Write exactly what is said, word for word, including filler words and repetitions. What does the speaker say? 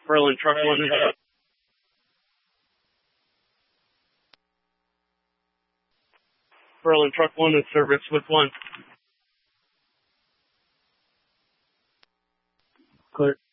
Berlin Truck One. Berlin Truck One in service with one. Clear.